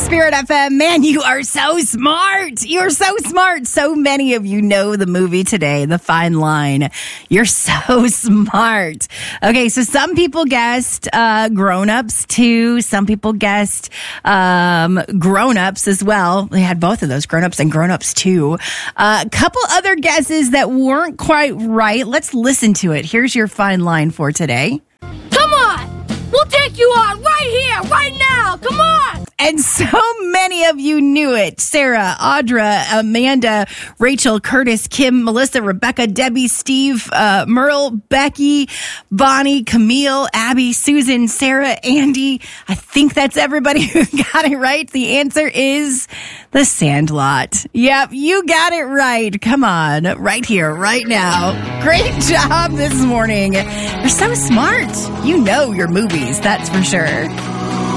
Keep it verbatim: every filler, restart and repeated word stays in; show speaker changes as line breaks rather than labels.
Spirit F M. Man, you are so smart. You're so smart. So many of you know the movie today, The Fine Line. You're so smart. Okay, so some people guessed uh, grown-ups too. Some people guessed um, grown-ups as well. They had both of those, grown-ups and grown-ups too. A uh, couple other guesses that weren't quite right. Let's listen to it. Here's your Fine Line for today.
Come on! We'll take you on right here, right now! Come on!
And so many of you knew it. Sarah, Audra, Amanda, Rachel, Curtis, Kim, Melissa, Rebecca, Debbie, Steve, uh, Merle, Becky, Bonnie, Camille, Abby, Susan, Sarah, Andy. I think that's everybody who got it right. The answer is The Sandlot. Yep, you got it right. Come on, right here, right now. Great job this morning. You're so smart. You know your movies, that's for sure.